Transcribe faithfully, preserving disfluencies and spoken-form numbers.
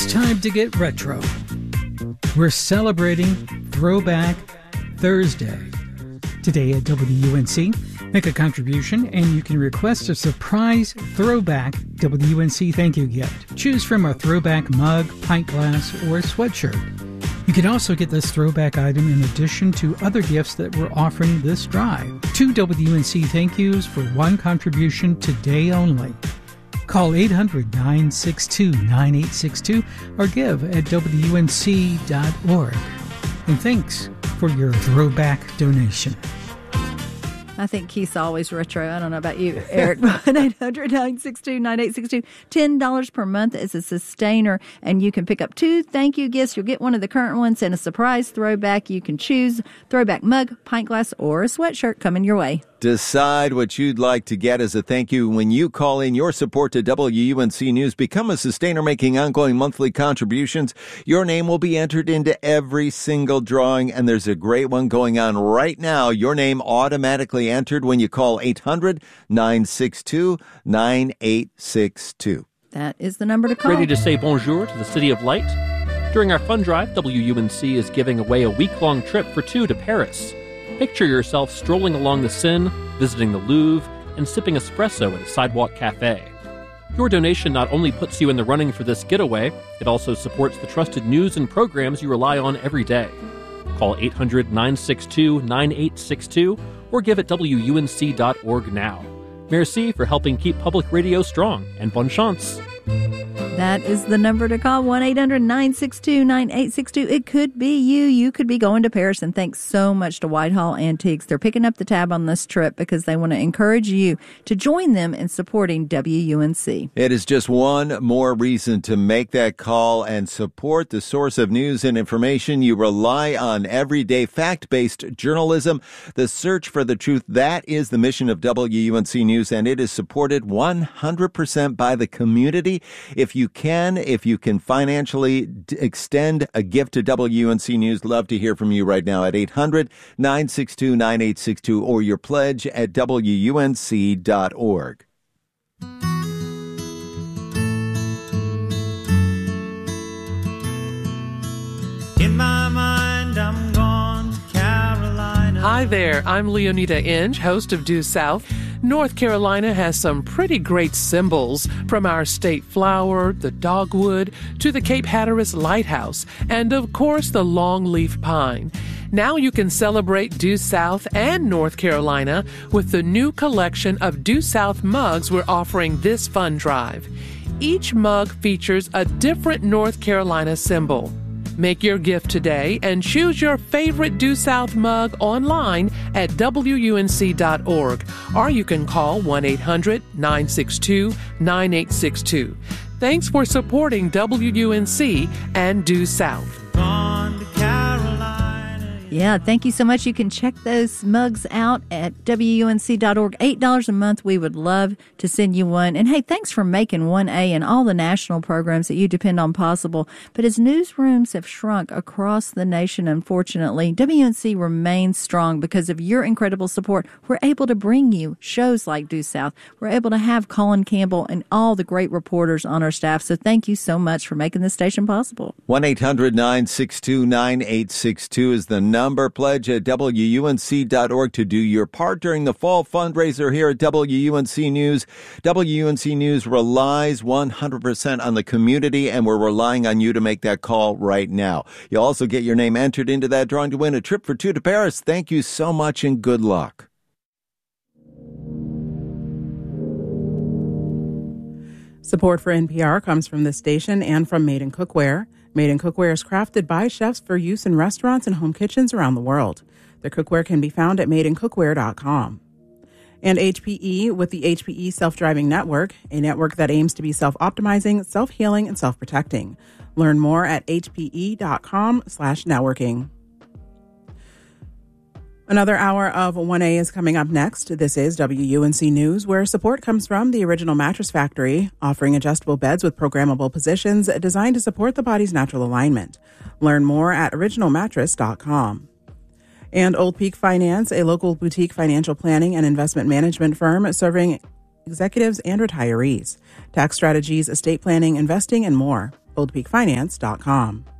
time to get retro. We're celebrating Throwback Thursday. Today at W U N C, make a contribution and you can request a surprise throwback W U N C thank you gift. Choose from a throwback mug, pint glass, or sweatshirt. You can also get this throwback item in addition to other gifts that we're offering this drive. Two W U N C thank yous for one contribution today only. Call eight hundred, nine six two, nine eight six two or give at W U N C dot org. And thanks for your throwback donation. I think Keith's always retro. I don't know about you, Eric. one eight hundred, nine six two, nine eight six two. ten dollars per month is a sustainer, and you can pick up two thank you gifts. You'll get one of the current ones and a surprise throwback. You can choose throwback mug, pint glass, or a sweatshirt coming your way. Decide what you'd like to get as a thank you when you call in your support to W U N C News. Become a sustainer making ongoing monthly contributions. Your name will be entered into every single drawing, and there's a great one going on right now. Your name automatically entered when you call eight hundred, nine six two, nine eight six two. That is the number to call. Ready to say bonjour to the City of Light? During our fund drive, W U N C is giving away a week-long trip for two to Paris. Picture yourself strolling along the Seine, visiting the Louvre, and sipping espresso at a sidewalk cafe. Your donation not only puts you in the running for this getaway, it also supports the trusted news and programs you rely on every day. Call eight hundred, nine six two, nine eight six two or give at W U N C dot org now. Merci for helping keep public radio strong, and bonne chance. That is the number to call, one eight hundred, nine six two, nine eight six two. It could be you. You could be going to Paris, and thanks so much to Whitehall Antiques. They're picking up the tab on this trip because they want to encourage you to join them in supporting W U N C. It is just one more reason to make that call and support the source of news and information you rely on every day, fact-based journalism. The search for the truth, that is the mission of W U N C News, and it is supported one hundred percent by the community. If you can, if you can financially d- extend a gift to W U N C News, love to hear from you right now at eight hundred, nine six two, nine eight six two or your pledge at W U N C dot org. In my mind, I'm gone to Carolina. Hi there, I'm Leonida Inge, host of Due South. North Carolina has some pretty great symbols, from our state flower, the dogwood, to the Cape Hatteras Lighthouse, and of course the longleaf pine. Now you can celebrate Due South and North Carolina with the new collection of Due South mugs we're offering this fund drive. Each mug features a different North Carolina symbol. Make your gift today and choose your favorite Due South mug online at W U N C dot org, or you can call one eight hundred, nine six two, nine eight six two. Thanks for supporting W U N C and Due South. Gone to Carolina. Yeah, thank you so much. You can check those mugs out at W U N C dot org. eight dollars a month. We would love to send you one. And hey, thanks for making one A and all the national programs that you depend on possible. But as newsrooms have shrunk across the nation, unfortunately, W U N C remains strong because of your incredible support. We're able to bring you shows like Due South. We're able to have Colin Campbell and all the great reporters on our staff. So thank you so much for making this station possible. one eight hundred, nine six two, nine eight six two is the number. Pledge at W U N C dot org to do your part during the fall fundraiser here at W U N C News. W U N C News relies one hundred percent on the community, and we're relying on you to make that call right now. You'll also get your name entered into that drawing to win a trip for two to Paris. Thank you so much and good luck. Support for N P R comes from this station and from Made in Cookware. Made in Cookware is crafted by chefs for use in restaurants and home kitchens around the world. Their cookware can be found at made in cookware dot com. And H P E with the H P E Self-Driving Network, a network that aims to be self-optimizing, self-healing, and self-protecting. Learn more at H P E dot com slash networking. Another hour of one A is coming up next. This is W U N C News, where support comes from the Original Mattress Factory, offering adjustable beds with programmable positions designed to support the body's natural alignment. Learn more at original mattress dot com. And Old Peak Finance, a local boutique financial planning and investment management firm serving executives and retirees. Tax strategies, estate planning, investing, and more. old peak finance dot com.